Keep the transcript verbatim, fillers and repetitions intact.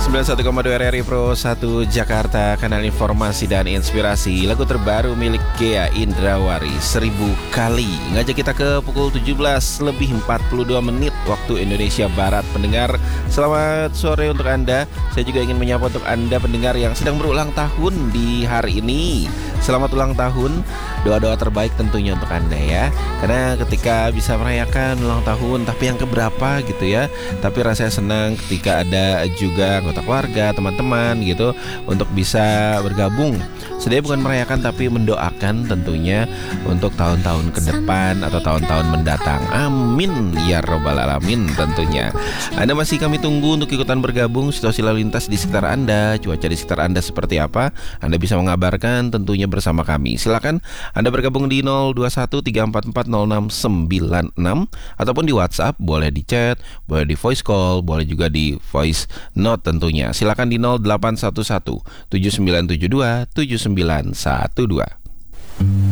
sembilan puluh satu koma dua R R I Pro satu Jakarta, kanal informasi dan inspirasi. Lagu terbaru milik Ghea Indrawari, Seribu Kali, ngajak kita ke pukul tujuh belas lebih empat puluh dua menit waktu Indonesia Barat. Pendengar, selamat sore untuk Anda. Saya juga ingin menyapa untuk Anda pendengar yang sedang berulang tahun di hari ini. Selamat ulang tahun. Doa-doa terbaik tentunya untuk Anda ya. Karena ketika bisa merayakan ulang tahun, tapi yang keberapa gitu ya, tapi rasanya senang ketika ada juga anggota keluarga, teman-teman gitu untuk bisa bergabung. Sebenarnya bukan merayakan tapi mendoakan tentunya untuk tahun-tahun ke depan atau tahun-tahun mendatang. Amin ya robbal alamin tentunya. Anda masih kami tunggu untuk ikutan bergabung. Situasi lalu lintas di sekitar Anda, cuaca di sekitar Anda seperti apa, Anda bisa mengabarkan tentunya bersama kami. Silakan Anda bergabung di nol dua satu tiga empat empat nol enam sembilan enam ataupun di WhatsApp, boleh di chat, boleh di voice call, boleh juga di voice note tentunya. Silakan di nol delapan satu satu tujuh sembilan tujuh dua tujuh sembilan satu dua.